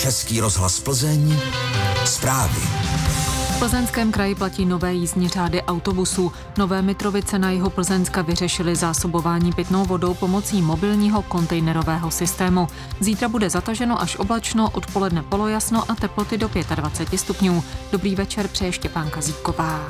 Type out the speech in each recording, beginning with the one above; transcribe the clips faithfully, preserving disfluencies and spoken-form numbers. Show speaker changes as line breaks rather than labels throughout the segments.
Český rozhlas Plzeň, zprávy.
V Plzeňském kraji platí nové jízdní řády autobusů. Nové Mitrovice na jihu Plzeňska vyřešily zásobování pitnou vodou pomocí mobilního kontejnerového systému. Zítra bude zataženo až oblačno, odpoledne polojasno a teploty do dvacet pět stupňů. Dobrý večer, přeje Štěpánka Zítková.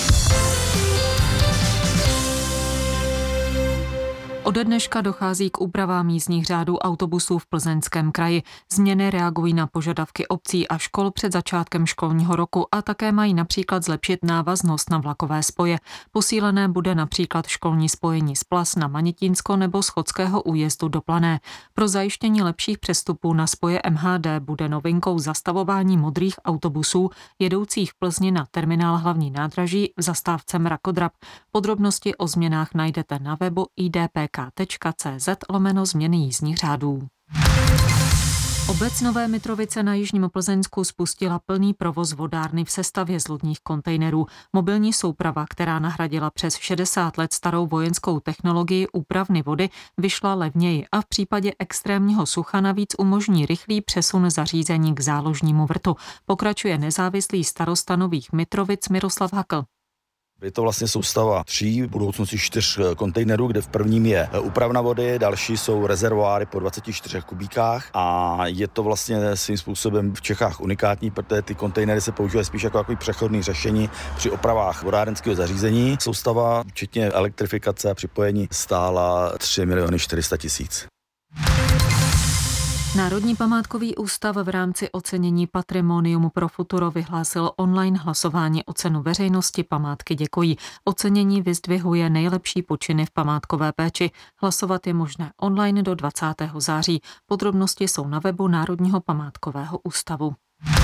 Ode dneška dochází k úpravám jízdních řádů autobusů v Plzeňském kraji. Změny reagují na požadavky obcí a škol před začátkem školního roku a také mají například zlepšit návaznost na vlakové spoje. Posílené bude například školní spojení z Plas na Manětínsko nebo z Chodského újezdu do Plané. Pro zajištění lepších přestupů na spoje M H D bude novinkou zastavování modrých autobusů jedoucích v Plzni na terminál hlavní nádraží v zastávce Mrakodrap. Podrobnosti o změnách najdete na webu i d p k tečka c z lomeno změny jízdních řádů. Obec Nové Mitrovice na jižním Plzeňsku spustila plný provoz vodárny v sestavě z lodních kontejnerů. Mobilní souprava, která nahradila přes šedesát let starou vojenskou technologii úpravny vody, vyšla levněji a v případě extrémního sucha navíc umožní rychlý přesun zařízení k záložnímu vrtu. Pokračuje nezávislý starosta Nových Mitrovic Miroslav Hakl.
Je to vlastně soustava tří, v budoucnosti čtyř kontejnerů, kde v prvním je úpravna vody, další jsou rezervoáry po dvaceti čtyřech kubíkách a je to vlastně svým způsobem v Čechách unikátní, protože ty kontejnery se používají spíš jako takový přechodný řešení při opravách vodárenského zařízení. Soustava, včetně elektrifikace a připojení, stála tři miliony čtyři sta tisíc.
Národní památkový ústav v rámci ocenění Patrimonium pro futuro vyhlásil online hlasování o cenu veřejnosti Památky děkují. Ocenění vyzdvihuje nejlepší počiny v památkové péči. Hlasovat je možné online do dvacátého září. Podrobnosti jsou na webu Národního památkového ústavu.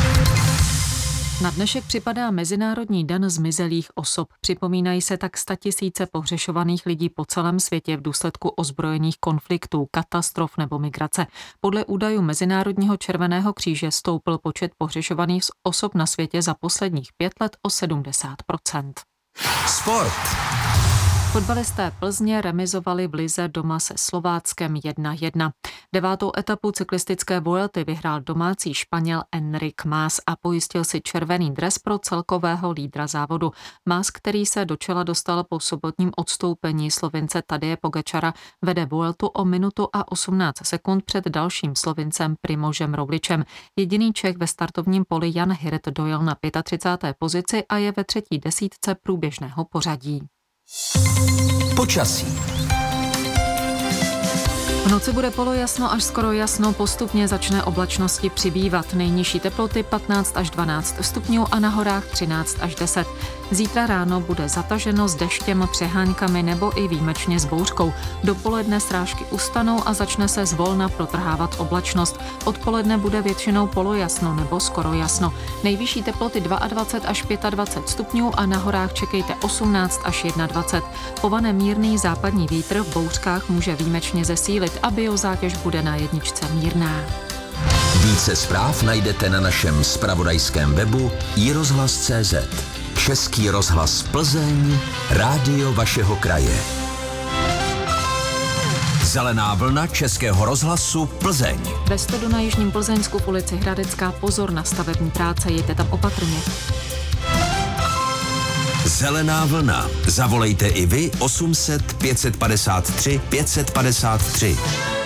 Na dnešek připadá Mezinárodní den zmizelých osob. Připomínají se tak statisíce pohřešovaných lidí po celém světě v důsledku ozbrojených konfliktů, katastrof nebo migrace. Podle údajů Mezinárodního červeného kříže stoupl počet pohřešovaných osob na světě za posledních pět let o sedmdesát procent.
Sport.
Fotbalisté Plzně remizovali v lize doma se Slováckem jedna jedna. Devátou etapu cyklistické Vuelty vyhrál domácí Španěl Enric Mas a pojistil si červený dres pro celkového lídra závodu. Mas, který se do čela dostal po sobotním odstoupení Slovince Tadeje Pogačara, vede Vueltu o minutu a osmnáct sekund před dalším Slovincem Primožem Rogličem. Jediný Čech ve startovním poli Jan Hirt dojel na třicáté páté pozici a je ve třetí desítce průběžného pořadí.
Počasí.
V noci bude polojasno až skoro jasno, postupně začne oblačnosti přibývat. Nejnižší teploty patnáct až dvanáct stupňů a na horách třináct až deset. Zítra ráno bude zataženo s deštěm, přeháňkami nebo i výjimečně s bouřkou. Dopoledne srážky ustanou a začne se zvolna protrhávat oblačnost. Odpoledne bude většinou polojasno nebo skoro jasno. Nejvyšší teploty dvacet dva až dvacet pět stupňů a na horách čekejte osmnáct až dvacet jedna. Povane mírný západní vítr v bouřkách může výjimečně zesílit a biozátěž bude na jedničce mírná.
Více zpráv najdete na našem zpravodajském webu i rozhlas tečka cé zet. Český rozhlas Plzeň, rádio vašeho kraje. Zelená vlna Českého rozhlasu Plzeň.
Ve Stodu na jižním Plzeňsku v ulici Hradecká pozor na stavební práce, jděte tam opatrně.
Zelená vlna. Zavolejte i vy osm set pět set padesát tři pět set padesát tři.